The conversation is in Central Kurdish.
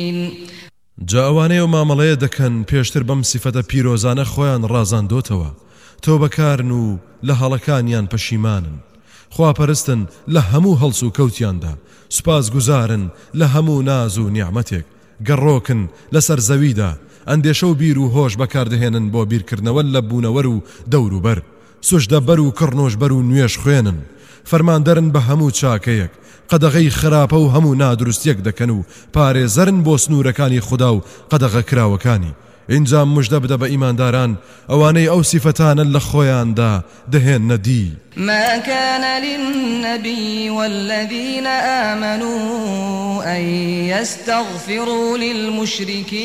جا ئەوانەیە و مامەڵەیە دەکەن پێشتر بەم سیفەتە پیرۆزانە خۆیان ڕازاندۆتەوە تۆ بەکارن و لە هەڵەکانیان پەشیمانن خواپەرستن لە هەموو هەڵس و کەوتیاندا سوپاس گوزارن لە هەموو ناز و نیعمەتێک گەڕۆکن لەسەر زەویدا ئەندێشە و بیر و هۆش بەکاردەهێنن بۆ بیرکردنەوە لە بوونەوەر و دەوروبەر سوشدەبەر و کڕنۆژبەر و نوێش خوێنن فەرماندەرن بە هەموو چاکەیەک قەدەغەی خراپە و هەموو نادروستیەک دەکەن و پارێزەرن بۆ سنوورەکانی خوددا و قەدەغە کراوەکانی اینجا مژدە بدە بە ئیمانداران ئەوانەی ئەو سیفەتانە لە خۆیاندا دەهێننە دی ما كان للنبي والذين آمنوا أن يستغفروا للمشركين